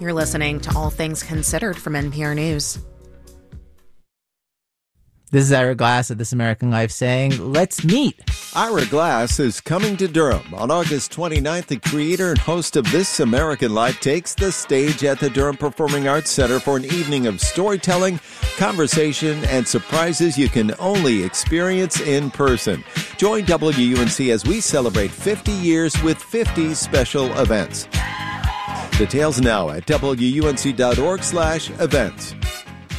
You're listening to All Things Considered from NPR News. This is Ira Glass of This American Life saying, let's meet. Ira Glass is coming to Durham. On August 29th, the creator and host of This American Life takes the stage at the Durham Performing Arts Center for an evening of storytelling, conversation, and surprises you can only experience in person. Join WUNC as we celebrate 50 years with 50 special events. Details now at WUNC.org/events.